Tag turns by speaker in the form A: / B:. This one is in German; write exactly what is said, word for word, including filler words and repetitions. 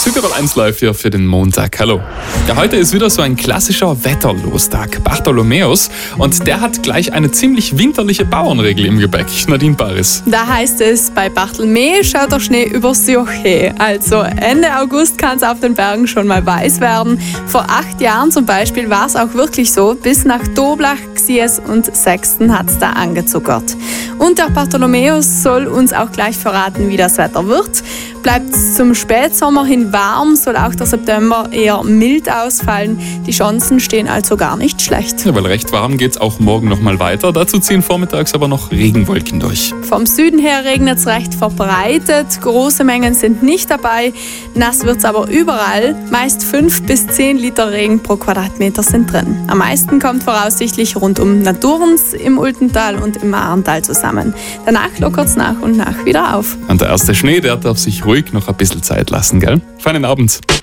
A: Südtirol eins live hier für den Montag. Hallo. Ja, heute ist wieder so ein klassischer Wetterlostag, Bartholomäus. Und der hat gleich eine ziemlich winterliche Bauernregel im Gepäck. Nadine Paris.
B: Da heißt es, bei Bartholomä schaut der Schnee übers Joche. Also Ende August kann es auf den Bergen schon mal weiß werden. Vor acht Jahren zum Beispiel war es auch wirklich so. Bis nach Doblach, Xies und Sexten hat es da angezuckert. Und der Bartholomäus soll uns auch gleich verraten, wie das Wetter wird. Bleibt es zum Spätsommer hin warm, soll auch der September eher mild ausfallen. Die Chancen stehen also gar nicht schlecht.
A: Ja, weil recht warm geht es auch morgen noch mal weiter. Dazu ziehen vormittags aber noch Regenwolken durch.
B: Vom Süden her regnet es recht verbreitet. Große Mengen sind nicht dabei. Nass wird es aber überall. Meist fünf bis zehn Liter Regen pro Quadratmeter sind drin. Am meisten kommt voraussichtlich rund um Naturens, im Ultental und im Ahrental zusammen. Danach lockert es nach und nach wieder auf.
A: Und der erste Schnee, der darf sich ruhig noch ein bisschen Zeit lassen, gell? Feinen Abend.